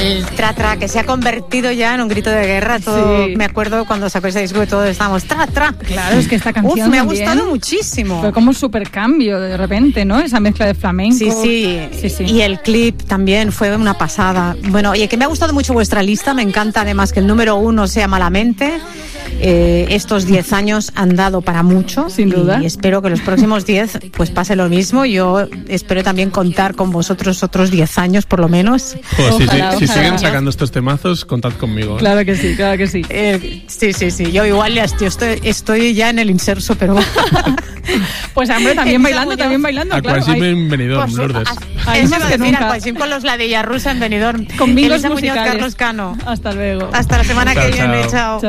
El tra-tra, que se ha convertido ya en un grito de guerra. Todo, sí. Me acuerdo cuando sacó ese disco que todos estábamos tra-tra. Claro, es que esta canción me ha gustado muchísimo. Fue como un super cambio de repente, ¿no? Esa mezcla de flamenco. Sí. Y el clip también fue una pasada. Bueno, oye, que me ha gustado mucho vuestra lista. Me encanta además que el número 1 sea Malamente. Estos 10 años han dado para mucho. Sin duda. Y espero que los próximos 10 pues pase lo mismo. Yo espero también contar con vosotros otros 10 años por lo menos. Pues ojalá. Si siguen sacando estos temazos, contad conmigo. Claro que sí, claro que sí. Sí. Yo igual estoy ya en el inserso, pero... Pues hombre, también bailando. Aquasim en Benidorm, Lourdes. Ahí más que nunca. Aquasim con los Ladilla Rusa en Benidorm. Con bingos Elisa musicales. Muñoz, Carlos Cano. Hasta luego. Hasta la semana que viene. Chao.